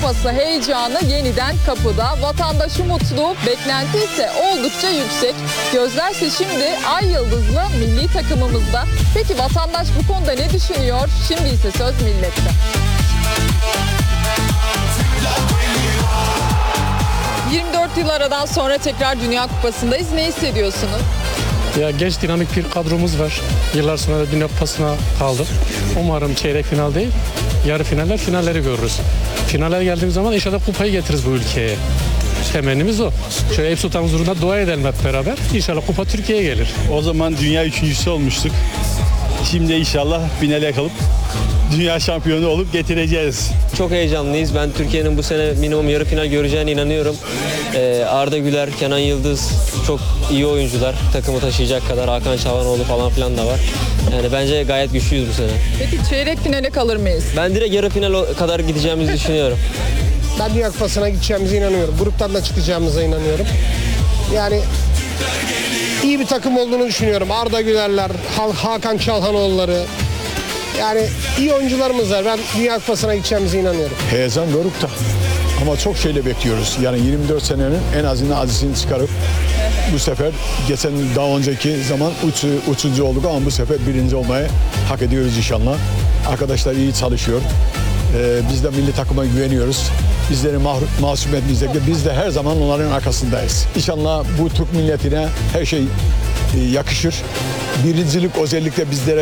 Kupası heyecanı yeniden kapıda. Vatandaş umutlu, beklenti ise oldukça yüksek. Gözlerse şimdi ay yıldızlı milli takımımızda. Peki vatandaş bu konuda ne düşünüyor? Şimdi ise söz millette. ...24 yıl aradan sonra tekrar Dünya Kupası'ndayız. Ne hissediyorsunuz? Ya genç dinamik bir kadromuz var. Yıllar sonra Dünya Kupası'na kaldık. Umarım çeyrek final değil, yarı finaller, finalleri görürüz. Finale geldiğimiz zaman inşallah kupayı getiririz bu ülkeye. Temennimiz o. Şöyle Eyüp Sultan huzurunda dua edelim hep beraber. İnşallah kupa Türkiye'ye gelir. O zaman dünya üçüncüsü olmuştuk. Şimdi inşallah finale kalıp dünya şampiyonu olup getireceğiz. Çok heyecanlıyız. Ben Türkiye'nin bu sene minimum yarı final göreceğine inanıyorum. Arda Güler, Kenan Yıldız çok iyi oyuncular. Takımı taşıyacak kadar Hakan Çalhanoğlu falan filan da var. Yani bence gayet güçlüyüz bu sene. Peki çeyrek finale kalır mıyız? Ben direkt yarı final kadar gideceğimizi düşünüyorum. Ben Dünya Kupası'na gideceğimize inanıyorum. Gruptan da çıkacağımıza inanıyorum. Yani iyi bir takım olduğunu düşünüyorum. Arda Gülerler, Hakan Çalhanoğulları. Yani iyi oyuncularımız var. Ben Dünya Kupası'na gideceğimize inanıyorum. Heyecan dorukta. Ama çok şeyle bekliyoruz. Yani 24 senenin en azından acısını çıkarıp bu sefer geçen daha önceki zaman üçüncü olduk ama bu sefer birinci olmayı hak ediyoruz inşallah. Arkadaşlar iyi çalışıyor. Biz de milli takıma güveniyoruz. Bizleri mahcup etmeyecek. Biz de her zaman onların arkasındayız. İnşallah bu Türk milletine her şey yakışır. Birincilik özellikle bizlere